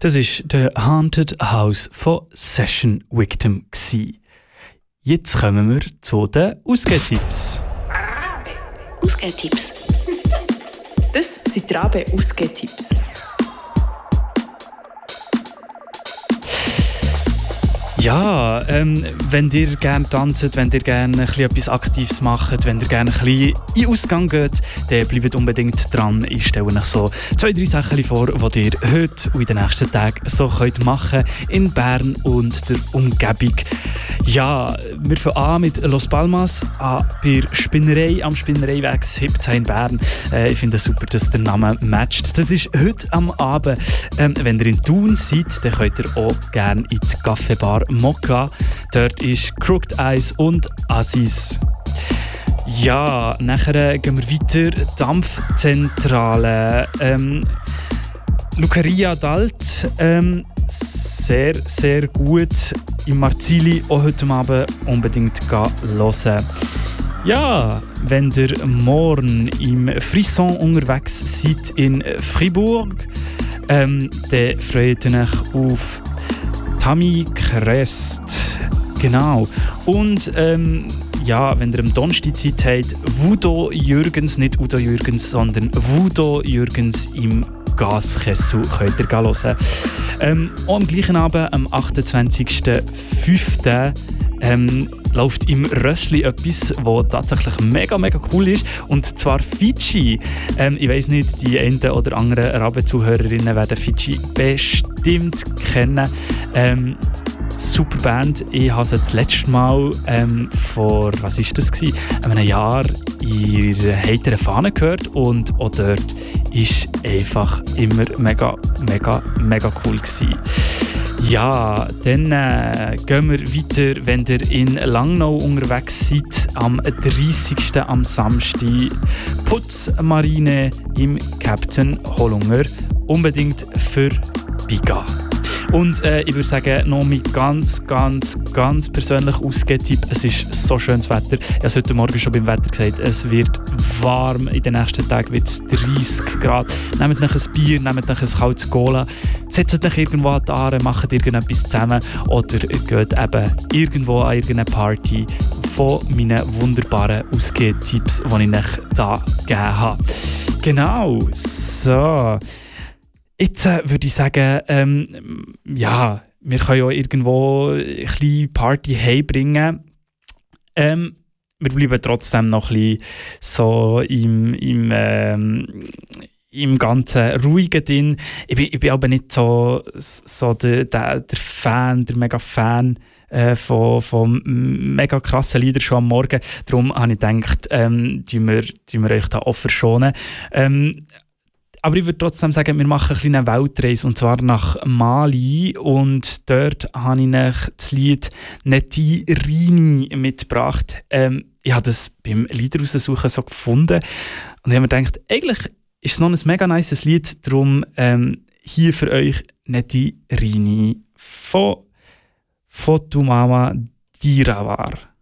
Das war der Haunted House von Session Victim. Jetzt kommen wir zu den Ausgehtipps. Ausgehtipps. Das sind die Rabe Ausgehtipps. Ja, wenn ihr gerne tanzt, wenn ihr gerne etwas Aktives macht, wenn ihr gerne ein bisschen in den Ausgang geht, dann bleibt unbedingt dran. Ich stelle euch so 2-3 Sachen vor, die ihr heute und in den nächsten Tagen so könnt machen in Bern und der Umgebung. Ja, wir fangen an mit Los Palmas bei Spinnerei am Spinnereiweg 17 in Bern. Ich finde es super, dass der Name matcht. Das ist heute am Abend. Wenn ihr in Thun seid, dann könnt ihr auch gerne ins Kaffeebar Mokka. Dort ist Crooked Eyes und Aziz. Ja, nachher gehen wir weiter. Dampfzentrale. Lucaria d'Alt. Sehr, sehr gut. Im Marzili auch heute Abend unbedingt hören. Ja, wenn ihr morgen im Frisson unterwegs seid in Fribourg, dann freut ihr euch auf Tammy Crest. Genau. Und ja, wenn ihr am Donnerstag Zeit habt, Wudo Jürgens, nicht Udo Jürgens, sondern Wudo Jürgens im Gaskessel könnt ihr hören. Auch am gleichen Abend, am 28.05. läuft im Rössli etwas, was tatsächlich mega, mega cool ist. Und zwar Fidschi. Ich weiss nicht, die einen oder anderen Rabe-Zuhörerinnen werden Fidschi bestimmt kennen. Super Band. Ich habe sie das letzte Mal vor, was war das? Einem Jahr in der heiteren Fahne gehört. Und auch dort ist einfach immer mega, mega, mega cool gewesen. Ja, dann gehen wir weiter, wenn ihr in Langnau unterwegs seid, am 30. am Samstag, Putzmarine im Captain Hollunger, unbedingt vorbeigehen. Und ich würde sagen, noch mit ganz, ganz, ganz persönlich Ausgehtipp. Es ist so schönes Wetter. Ich habe es heute Morgen schon beim Wetter gesagt. Es wird warm. In den nächsten Tagen wird es 30 Grad. Nehmt euch ein Bier, nehmt euch ein kaltes Cola. Setzt euch irgendwo an die Aare, macht irgendetwas zusammen. Oder geht eben irgendwo an irgendeine Party von meinen wunderbaren Ausgehtipps, die ich euch hier gegeben habe. Genau, so. Jetzt würde ich sagen, ja, wir können ja irgendwo eine kleine Party heimbringen. Wir bleiben trotzdem noch ein bisschen so im ganzen Ruhigen drin. Ich bin aber nicht so der Fan, der Mega-Fan von mega krassen Liedern schon am Morgen. Darum habe ich gedacht, tun wir euch da auch verschonen. Aber ich würde trotzdem sagen, wir machen eine kleine Weltreise, und zwar nach Mali. Und dort habe ich euch das Lied «Neti Rini» mitgebracht. Ich habe das beim Liederraussuchen so gefunden. Und ich habe mir gedacht, eigentlich ist es noch ein mega nice Lied. Darum hier für euch «Neti Rini» von Fotumama Dirawar.